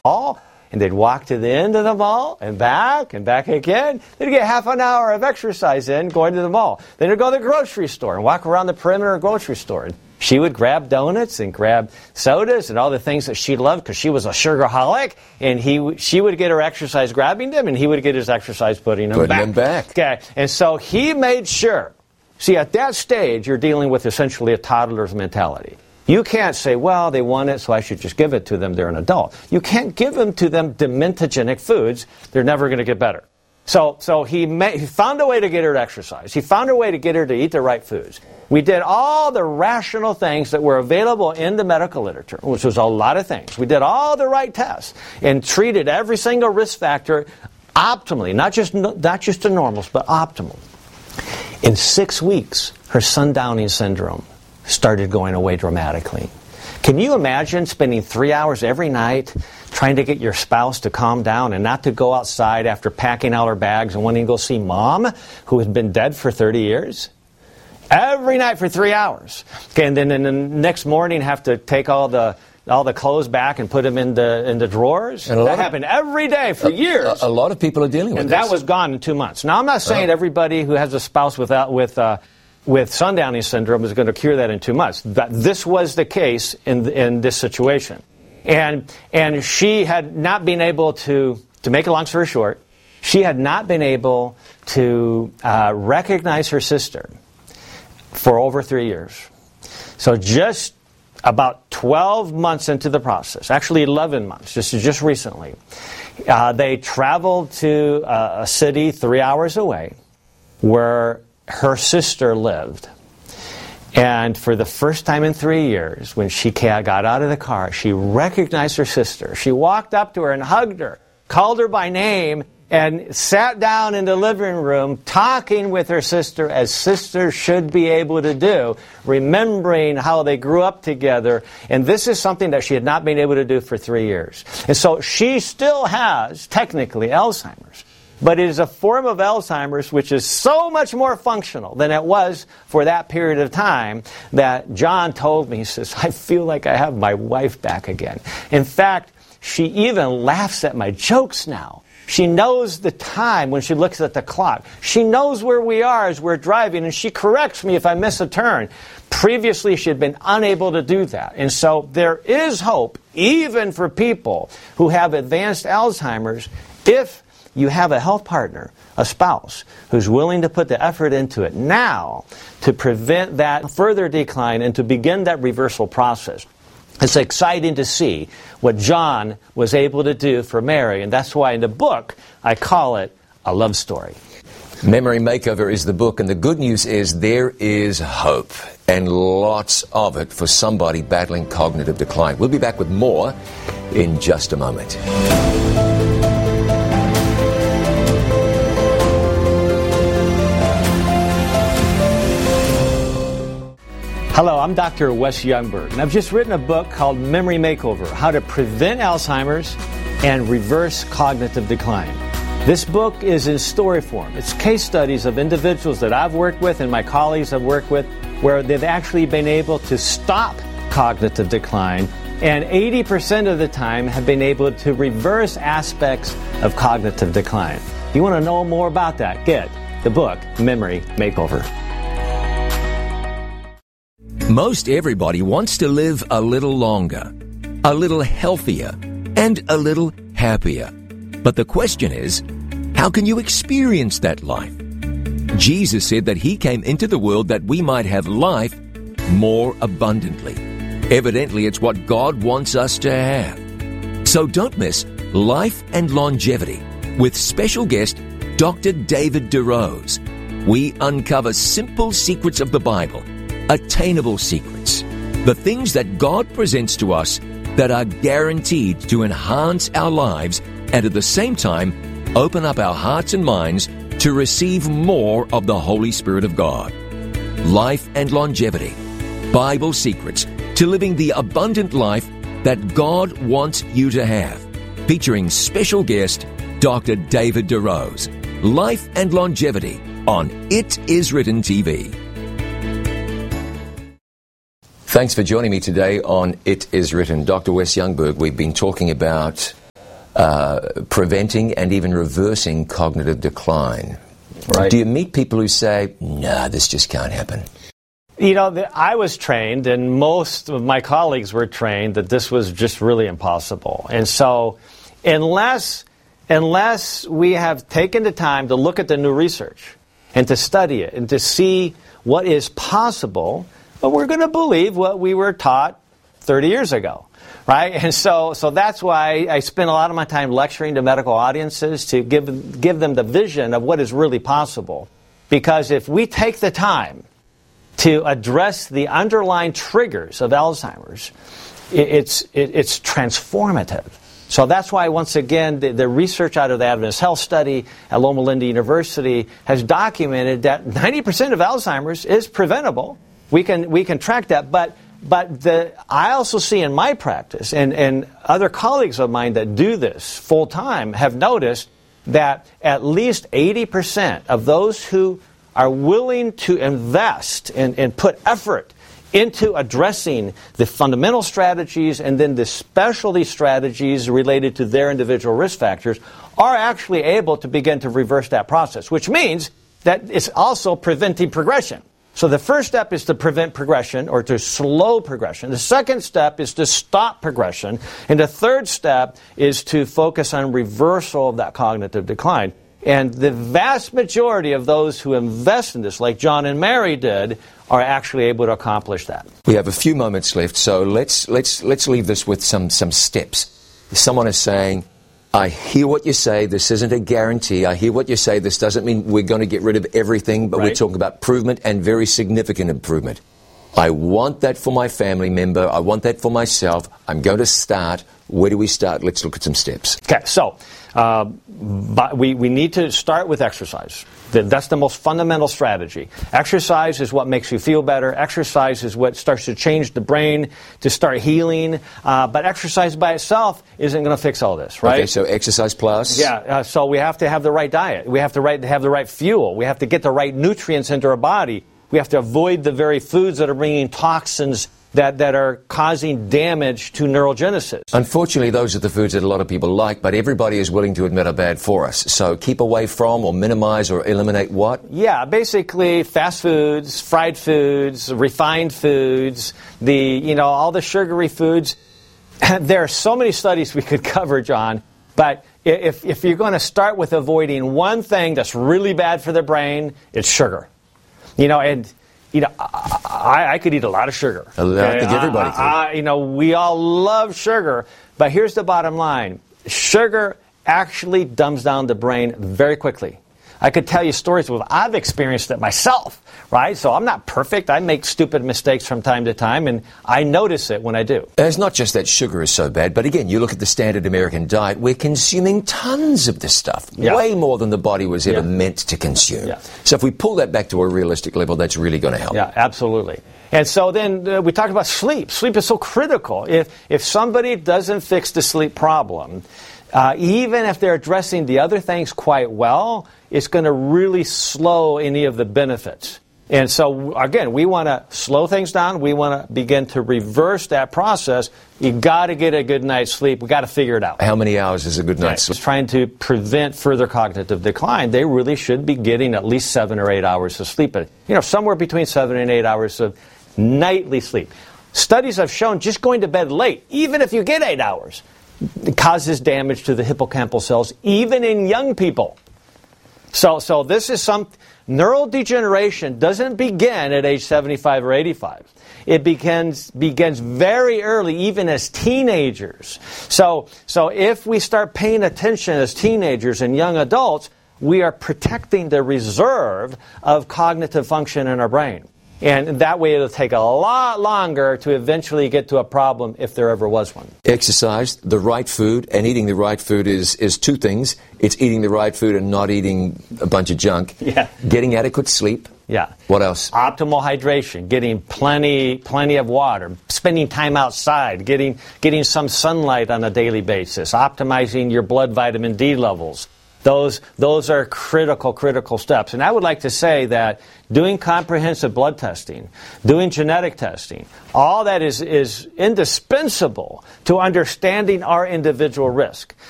mall, and they'd walk to the end of the mall and back again. They'd get half an hour of exercise in going to the mall. Then they'd go to the grocery store and walk around the perimeter of the grocery store. And she would grab donuts and grab sodas and all the things that she loved because she was a sugarholic. And she would get her exercise grabbing them, and he would get his exercise putting them back. Okay. And so he made sure. See, at that stage, you're dealing with essentially a toddler's mentality. You can't say, well, they want it, so I should just give it to them. They're an adult. You can't give them to them dementogenic foods. They're never going to get better. So he found a way to get her to exercise. He found a way to get her to eat the right foods. We did all the rational things that were available in the medical literature, which was a lot of things. We did all the right tests and treated every single risk factor optimally, not just the normals, but optimally. In 6 weeks, her Sundowning syndrome started going away dramatically. Can you imagine spending 3 hours every night trying to get your spouse to calm down and not to go outside after packing out her bags and wanting to go see mom, who has been dead for 30 years? Every night for 3 hours. Okay, and then the next morning have to take all the clothes back and put them in the drawers. And that happened every day for years. A lot of people are dealing with this. And that was gone in 2 months. Now, I'm not saying everybody who has a spouse with Sundowning syndrome is going to cure that in 2 months. This was the case in this situation. And she had not been able to make a long story short, she had not been able to recognize her sister for over 3 years. So just about 12 months into the process, actually 11 months, just recently, they traveled to a city 3 hours away where her sister lived. And for the first time in 3 years, when she got out of the car, she recognized her sister. She walked up to her and hugged her, called her by name, and sat down in the living room talking with her sister as sisters should be able to do, remembering how they grew up together. And this is something that she had not been able to do for 3 years. And so she still has, technically, Alzheimer's. But it is a form of Alzheimer's which is so much more functional than it was for that period of time that John told me, he says, I feel like I have my wife back again. In fact, she even laughs at my jokes now. She knows the time when she looks at the clock. She knows where we are as we're driving, and she corrects me if I miss a turn. Previously, she had been unable to do that. And so there is hope, even for people who have advanced Alzheimer's, if you have a health partner, a spouse, who's willing to put the effort into it now to prevent that further decline and to begin that reversal process. It's exciting to see what John was able to do for Mary, and that's why in the book I call it a love story. Memory Makeover is the book, and the good news is there is hope, and lots of it for somebody battling cognitive decline. We'll be back with more in just a moment. Hello, I'm Dr. Wes Youngberg, and I've just written a book called Memory Makeover, How to Prevent Alzheimer's and Reverse Cognitive Decline. This book is in story form. It's case studies of individuals that I've worked with and my colleagues have worked with where they've actually been able to stop cognitive decline, and 80% of the time have been able to reverse aspects of cognitive decline. If you want to know more about that, get the book, Memory Makeover. Most everybody wants to live a little longer, a little healthier, and a little happier. But the question is, how can you experience that life? Jesus said that He came into the world that we might have life more abundantly. Evidently, it's what God wants us to have. So don't miss Life and Longevity with special guest Dr. David DeRose. We uncover simple secrets of the Bible, attainable secrets, the things that God presents to us that are guaranteed to enhance our lives and at the same time open up our hearts and minds to receive more of the Holy Spirit of God. Life and Longevity, Bible secrets to living the abundant life that God wants you to have. Featuring special guest Dr. David DeRose. Life and Longevity on It Is Written TV. Thanks for joining me today on It Is Written. Dr. Wes Youngberg, we've been talking about preventing and even reversing cognitive decline. Right. Do you meet people who say, "No, this just can't happen"? You know, I was trained, and most of my colleagues were trained, that this was just really impossible. And so, unless we have taken the time to look at the new research and to study it and to see what is possible, but we're going to believe what we were taught 30 years ago, right? And so that's why I spend a lot of my time lecturing to medical audiences to give them the vision of what is really possible. Because if we take the time to address the underlying triggers of Alzheimer's, it's transformative. So that's why, once again, the research out of the Adventist Health Study at Loma Linda University has documented that 90% of Alzheimer's is preventable. We can track that, but I also see in my practice, and other colleagues of mine that do this full time have noticed that at least 80% of those who are willing to invest and put effort into addressing the fundamental strategies and then the specialty strategies related to their individual risk factors are actually able to begin to reverse that process, which means that it's also preventing progression. So the first step is to prevent progression or to slow progression. The second step is to stop progression. And the third step is to focus on reversal of that cognitive decline. And the vast majority of those who invest in this, like John and Mary did, are actually able to accomplish that. We have a few moments left, so let's leave this with some steps. If someone is saying, "I hear what you say, this isn't a guarantee. I hear what you say, this doesn't mean we're going to get rid of everything, but we're talking about improvement and very significant improvement. I want that for my family member. I want that for myself. I'm going to start." Where do we start? Let's look at some steps. Okay, so we need to start with exercise. That's the most fundamental strategy. Exercise is what makes you feel better. Exercise is what starts to change the brain to start healing. But exercise by itself isn't going to fix all this, right? Okay, so exercise plus? Yeah, so we have to have the right diet. We have to have the right fuel. We have to get the right nutrients into our body. We have to avoid the very foods that are bringing toxins that are causing damage to neurogenesis. Unfortunately, those are the foods that a lot of people like, but everybody is willing to admit are bad for us. So keep away from or minimize or eliminate what? Yeah, basically fast foods, fried foods, refined foods, all the sugary foods. There are so many studies we could cover, John, but if you're going to start with avoiding one thing that's really bad for the brain, it's sugar. I could eat a lot of sugar. I think everybody could. We all love sugar, but here's the bottom line. Sugar actually dumbs down the brain very quickly. I could tell you stories where I've experienced it myself, right? So I'm not perfect. I make stupid mistakes from time to time, and I notice it when I do. It's not just that sugar is so bad, but again, you look at the standard American diet, we're consuming tons of this stuff, way more than the body was ever meant to consume. Yeah. So if we pull that back to a realistic level, that's really going to help. Yeah, absolutely. And so then we talk about sleep. Sleep is so critical. If somebody doesn't fix the sleep problem, even if they're addressing the other things quite well, it's going to really slow any of the benefits. And so, again, we want to slow things down. We want to begin to reverse that process. You got to get a good night's sleep. We got to figure it out. How many hours is a good night's sleep? Trying to prevent further cognitive decline, they really should be getting at least 7 or 8 hours of sleep. Somewhere between 7 and 8 hours of nightly sleep. Studies have shown just going to bed late, even if you get 8 hours, it causes damage to the hippocampal cells, even in young people. So this is neurodegeneration doesn't begin at age 75 or 85. It begins very early, even as teenagers. So if we start paying attention as teenagers and young adults, we are protecting the reserve of cognitive function in our brain. And that way it'll take a lot longer to eventually get to a problem if there ever was one. Exercise, the right food, and eating the right food is two things. It's eating the right food and not eting a bunch of junk. Yeah. Getting adequate sleep. Yeah. What else? Optimal hydration, getting plenty of water, spending time outside, getting some sunlight on a daily basis, optimizing your blood vitamin D levels. Those are critical steps. And I would like to say that doing comprehensive blood testing, doing genetic testing, all that is indispensable to understanding our individual risk.